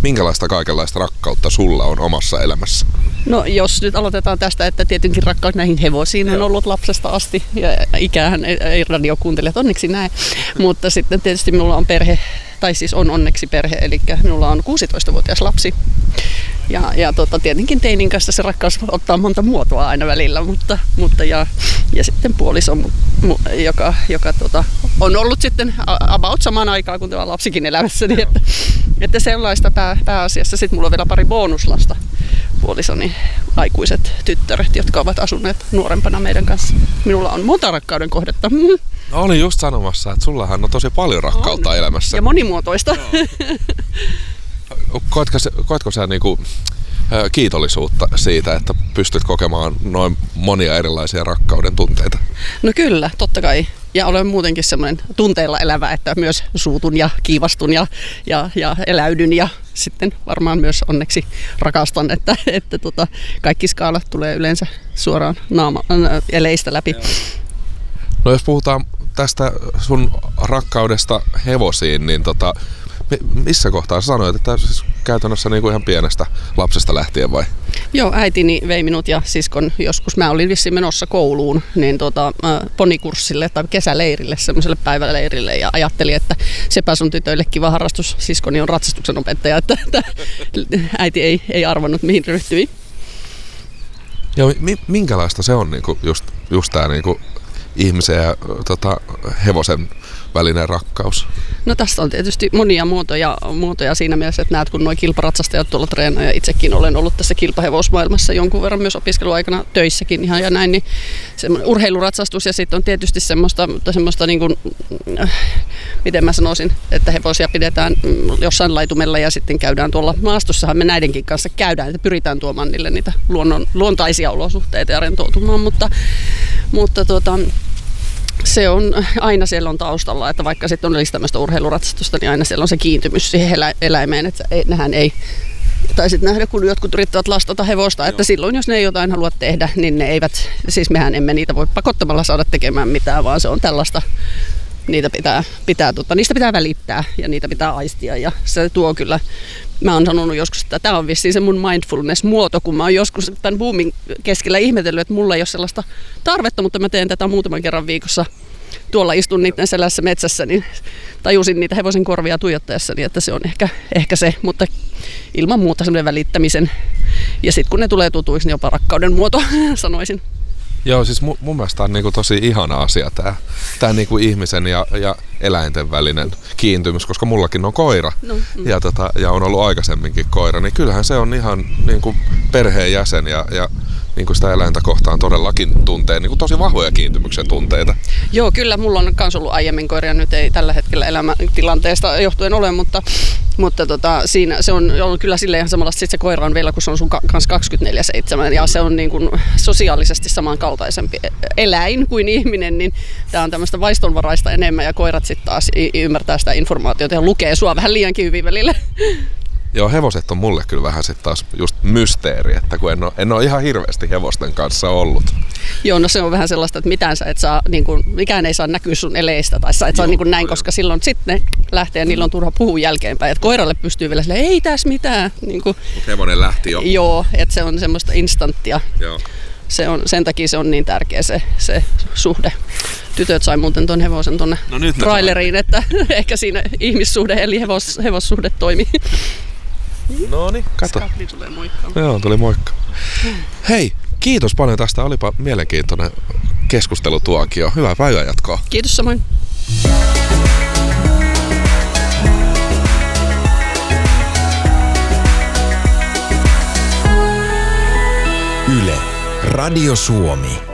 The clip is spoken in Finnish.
minkälaista kaikenlaista rakkautta sulla on omassa elämässä? No jos nyt aloitetaan tästä, että tietenkin rakkaus näihin hevosiin on ollut lapsesta asti ja ikähän ei radiokuuntelijat onneksi näe, mutta sitten tietysti minulla on perhe, tai siis on onneksi perhe, eli minulla on 16-vuotias lapsi. Ja tietenkin teinin kanssa se rakkaus ottaa monta muotoa aina välillä, mutta ja sitten puoliso, joka on ollut sitten about samaan aikaan kuin tämä lapsikin elämässäni, että sellaista pääasiassa. Sitten mulla on vielä pari bonuslasta, puolisoni aikuiset tyttäret, jotka ovat asuneet nuorempana meidän kanssa. Minulla on monta rakkauden kohdetta. No, olin just sanomassa, että sullahan on tosi paljon rakkautta elämässä. Ja monimuotoista. Koetko sä niinku kiitollisuutta siitä, että pystyt kokemaan noin monia erilaisia rakkauden tunteita? No kyllä, totta kai. Ja olen muutenkin semmoinen tunteilla elävä, että myös suutun ja kiivastun ja eläydyn ja sitten varmaan myös onneksi rakastan, että kaikki skaalat tulee yleensä suoraan eleistä läpi. No jos puhutaan tästä sun rakkaudesta hevosiin, niin missä kohtaa sä sanoit, että siis käytännössä niin kuin ihan pienestä lapsesta lähtien vai? Joo, äitini vei minut ja siskon joskus. Mä olin vissiin menossa kouluun niin ponikurssille tai kesäleirille, semmoiselle päiväleirille ja ajattelin, että sepä sun tytöille kiva harrastus. Siskoni on ratsastuksen opettaja, että äiti ei arvannut mihin ryhtyi. Joo, minkälaista se on niinku just tää niinku ihmisen ja hevosen välinen rakkaus? No tässä on tietysti monia muotoja siinä mielessä, että näet kun nuo kilparatsastajat tuolla treenaa ja itsekin olen ollut tässä kilpahevosmaailmassa jonkun verran myös opiskeluaikana töissäkin ihan ja näin, niin semmoinen urheiluratsastus ja sitten on tietysti semmoista niin kuin, miten mä sanoisin, että hevosia pidetään jossain laitumella ja sitten käydään tuolla maastossahan me näidenkin kanssa käydään, että pyritään tuomaan niille niitä luontaisia olosuhteita ja rentoutumaan, mutta se on, aina siellä on taustalla, että vaikka sitten olisi tämmöistä urheiluratsastusta, niin aina siellä on se kiintymys siihen eläimeen, että nehän ei, tai sitten nähdä, kun jotkut yrittävät lastata hevosta, että silloin jos ne ei jotain halua tehdä, niin ne eivät, siis mehän emme niitä voi pakottamalla saada tekemään mitään, vaan se on tällaista, niistä pitää välittää ja niitä pitää aistia ja se tuo kyllä. Mä oon sanonut joskus, että tämä on vissiin se mun mindfulness-muoto, kun mä oon joskus tämän boomin keskellä ihmetellyt, että mulla ei ole sellaista tarvetta, mutta mä teen tätä muutaman kerran viikossa. Tuolla istun niiden selässä metsässä, niin tajusin niitä hevosen korvia tuijottaessani, että se on ehkä se, mutta ilman muuta semmoinen välittämisen. Ja sitten kun ne tulee tutuiksi, niin jopa rakkauden muoto, sanoisin. Joo, siis mun mielestä on niinku tosi ihana asia tää niinku ihmisen ja eläinten välinen kiintymys, koska mullakin on koira ja on ollut aikaisemminkin koira, niin kyllähän se on ihan niinku perheenjäsen ja niinku sitä eläintä kohtaan todellakin tuntee niinku tosi vahvoja kiintymyksen tunteita. Joo, kyllä mulla on kans ollut aiemmin koiria, nyt ei tällä hetkellä elämäntilanteesta johtuen ole, mutta siinä se on ollut kyllä silleen ihan samanlaista, sit se koira on vielä, kun se on sun kanssa 24/7 ja se on niin kuin sosiaalisesti samankaltaisempi eläin kuin ihminen, niin tää on tämmöistä vaistonvaraista enemmän ja koirat sitten taas ymmärtää sitä informaatiota ja lukee sua vähän liiankin hyvin välillä. Joo, hevoset on mulle kyllä vähän sitten taas just mysteeri, että kun en ole ihan hirveästi hevosten kanssa ollut. Joo, no se on vähän sellaista, että mitään sä et saa, niin kuin, mikään ei saa näkyä sun eleistä tai sä et saa niin kuin näin, koska silloin sitten ne lähtee ja niillä on turha puhua jälkeenpäin. Et koiralle pystyy vielä silleen, ei tässä mitään. Niin kuin, mut hevonen lähti jo. Joo, että se on semmoista instanttia. Joo. Sen takia se on niin tärkeä se suhde. Tytöt sai muuten ton hevosen tonne traileriin, että ehkä siinä ihmissuhde eli hevossuhde toimii. No niin, kato. Skapli tulee moikkaan. Joo, tuli moikka. Hei, kiitos paljon tästä. Olipa mielenkiintoinen keskustelutuokio. Hyvää päivää jatkoa. Kiitos samoin. Yle, Radio Suomi.